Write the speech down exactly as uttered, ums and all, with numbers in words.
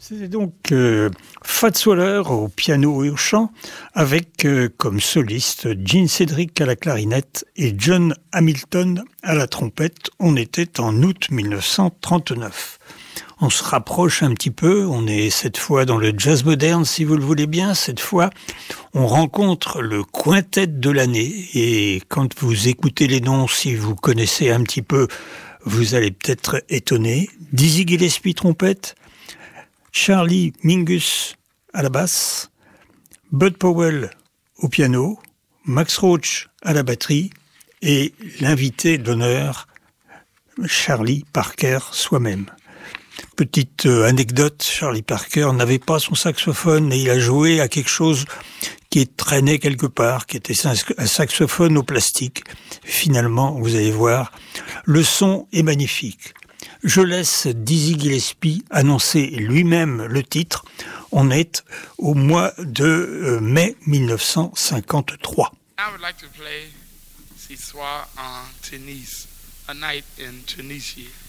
C'était donc euh, Fats Waller au piano et au chant, avec euh, comme soliste Gene Cedric à la clarinette et John Hamilton à la trompette. On était en août mille neuf cent trente-neuf. On se rapproche un petit peu, on est cette fois dans le jazz moderne si vous le voulez bien. Cette fois, on rencontre le quintet de l'année et quand vous écoutez les noms, si vous connaissez un petit peu, vous allez peut-être étonner. Dizzy Gillespie trompette, Charlie Mingus à la basse, Bud Powell au piano, Max Roach à la batterie et l'invité d'honneur, Charlie Parker soi-même. Petite anecdote, Charlie Parker n'avait pas son saxophone et il a joué à quelque chose qui traînait quelque part, qui était un saxophone au plastique. Finalement, vous allez voir, le son est magnifique. Je laisse Dizzy Gillespie annoncer lui-même le titre. On est au mois de mai mille neuf cent cinquante-trois. I would like to play Ce soir en Tunis, A Night in Tunisia.